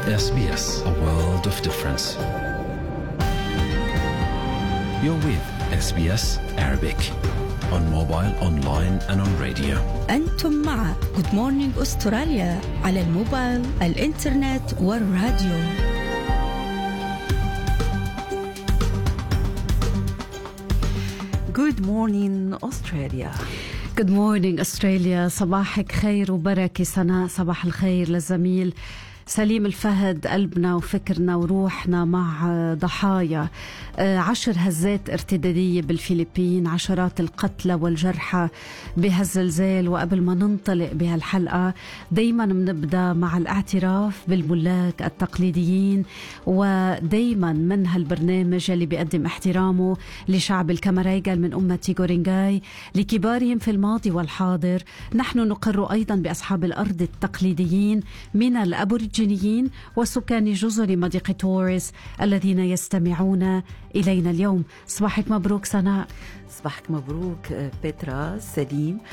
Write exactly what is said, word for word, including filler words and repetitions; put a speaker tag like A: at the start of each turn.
A: إس بي إس, a world of difference. You're with إس بي إس Arabic on mobile, online and on radio.
B: أنتم مع Good Morning أستراليا على الموبايل, الإنترنت والراديو.
C: Good morning Australia.
D: Good morning Australia. صباحك خير وبركة سناء. صباح الخير للزميل سليم الفهد. قلبنا وفكرنا وروحنا مع ضحايا عشر هزات ارتدادية بالفلبين، عشرات القتلى والجرحى بهالزلزال. وقبل ما ننطلق بهالحلقة دايما بنبدأ مع الاعتراف بالملاك التقليديين، ودايما من هالبرنامج اللي بيقدم احترامه لشعب الكاميريغال من أمة تيغورينغاي لكبارهم في الماضي والحاضر. نحن نقر أيضا بأصحاب الأرض التقليديين من الأبوريجينيين وسكان جزر مضيق توريس الذين يستمعون إلينا اليوم. صباحك مبروك سناء.
C: صباحك مبروك بيترا. سليم